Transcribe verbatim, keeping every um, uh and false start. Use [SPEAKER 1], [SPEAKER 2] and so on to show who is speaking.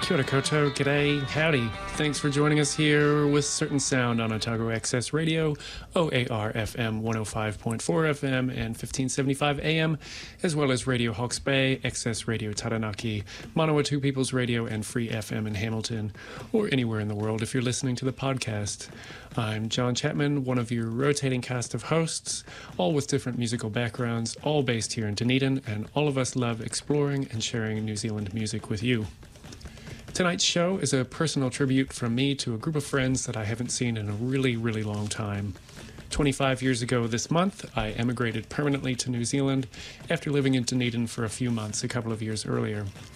[SPEAKER 1] Kia ora koutou, g'day, howdy. Thanks for joining us here with Certain Sound on Otago Access Radio, O A R F M one oh five point four F M and fifteen seventy-five A M, as well as Radio Hawke's Bay, Access Radio Taranaki, Manawatu People's Radio, and Free F M in Hamilton, or anywhere in the world if you're listening to the podcast. I'm John Chapman, one of your rotating cast of hosts, all with different musical backgrounds, all based here in Dunedin, and all of us love exploring and sharing New Zealand music with you. Tonight's show is a personal tribute from me to a group of friends that I haven't seen in a really, really long time. twenty-five years ago this month, I emigrated permanently to New Zealand after living in Dunedin for a few months a couple of years earlier.